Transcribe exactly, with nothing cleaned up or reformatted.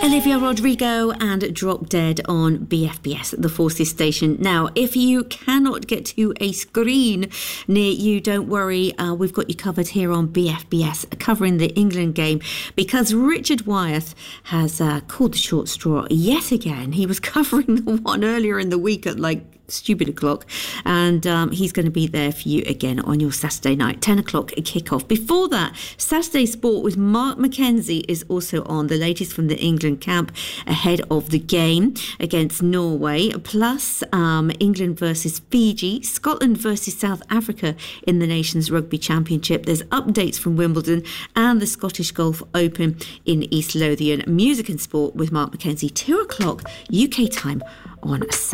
Olivia Rodrigo and Drop Dead on B F B S, the Forces station. Now, if you cannot get to a screen near you, don't worry. Uh, we've got you covered here on B F B S, covering the England game, because Richard Wyeth has uh, called the short straw yet again. He was covering the one earlier in the week at like stupid o'clock, and um, he's going to be there for you again on your Saturday night, ten o'clock kickoff. Before that, Saturday Sport with Mark McKenzie is also on, the latest from the England camp ahead of the game against Norway, plus um, England versus Fiji, Scotland versus South Africa in the Nations Rugby Championship. There's updates from Wimbledon and the Scottish Golf Open in East Lothian. Music and sport with Mark McKenzie, two o'clock U K time on Saturday.